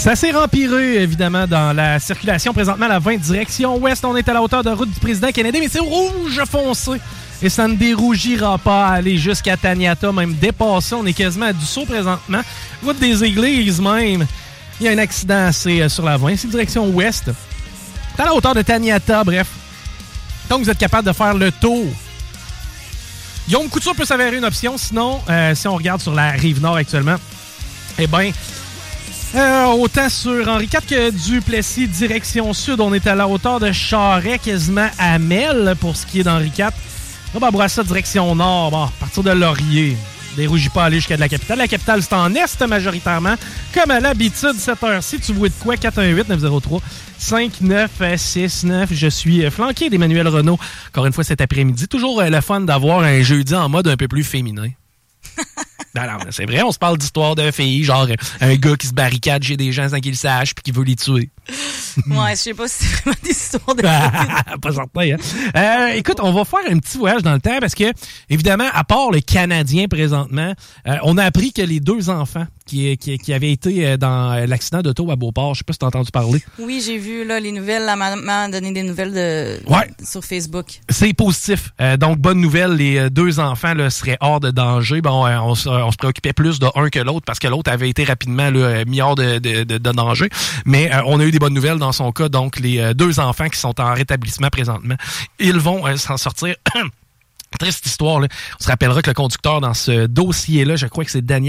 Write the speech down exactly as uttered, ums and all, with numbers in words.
Ça s'est empiré, évidemment, dans la circulation. Présentement, la vingt direction ouest. On est à la hauteur de route du président Kennedy, mais c'est rouge foncé. Et ça ne dérougira pas à aller jusqu'à Taniata, même dépasser. On est quasiment à Dussault présentement. Route des Églises, même. Il y a un accident assez sur la vingt. C'est direction ouest. C'est à la hauteur de Taniata, bref. Donc, vous êtes capable de faire le tour. Guillaume Couture peut s'avérer une option. Sinon, euh, si on regarde sur la Rive-Nord actuellement, eh bien, euh, autant sur Henri quatre que Duplessis, direction sud, on est à la hauteur de Charest, quasiment à Mel pour ce qui est d'Henri quatre. Là, ben, Bourassa, direction nord, bon, à partir de Laurier. Dérougis pas aller jusqu'à de la capitale. La capitale, c'est en est majoritairement. Comme à l'habitude, cette heure-ci, tu vois de quoi? quatre un huit neuf zéro trois cinq neuf six neuf. Je suis flanqué d'Emmanuel Renaud, encore une fois cet après-midi. Toujours le fun d'avoir un jeudi en mode un peu plus féminin. Non, non, c'est vrai, on se parle d'histoires de filles, genre un gars qui se barricade chez des gens sans qu'ils le sachent puis qui veut les tuer. Ouais, je sais pas si c'est vraiment des histoires de filles. Pas certain, hein? Euh, écoute, on va faire un petit voyage dans le temps parce que, évidemment, à part le Canadien présentement, euh, on a appris que les deux enfants qui, qui, qui avaient été dans l'accident d'auto à Beauport, je sais pas si t'as entendu parler. Oui, j'ai vu là les nouvelles, la maman a donné des nouvelles de, ouais. de sur Facebook. C'est positif. Euh, donc, bonne nouvelle, les deux enfants là, seraient hors de danger. Bon, euh, on, se, on se préoccupait plus de un que l'autre parce que l'autre avait été rapidement là, mis hors de, de, de, de danger. Mais euh, on a eu des bonnes nouvelles dans son cas. Donc, les euh, deux enfants qui sont en rétablissement présentement, ils vont euh, s'en sortir. Triste histoire, là. On se rappellera que le conducteur dans ce dossier-là, je crois que c'est Daniel